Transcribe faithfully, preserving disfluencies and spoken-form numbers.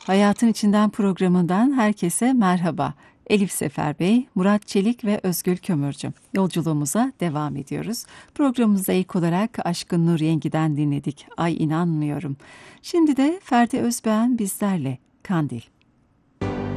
Hayatın İçinden programından herkese merhaba. Elif Sefer Bey, Murat Çelik ve Özgül Kömürcü. Yolculuğumuza devam ediyoruz. Programımızda ilk olarak Aşkın Nur Yengi'den dinledik. Ay inanmıyorum. Şimdi de Ferdi Özbeğen bizlerle. Kandil.